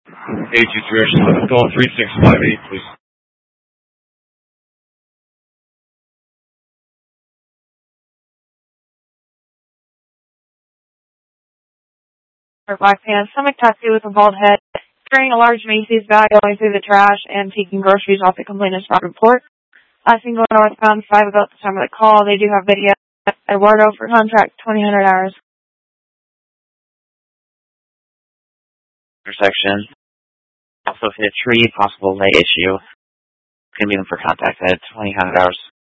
A2 direction, call 3658, please. Black pants, stomach tattoo with a bald head, carrying a large Macy's bag going through the trash and taking groceries off the complainant's front report. Last thing going northbound 5 about the time of the call. They do have video. Eduardo for contract, 2000 hours. Intersection. Also hit a tree, possible lay issue. Gonna be them for contact at 2000 hours.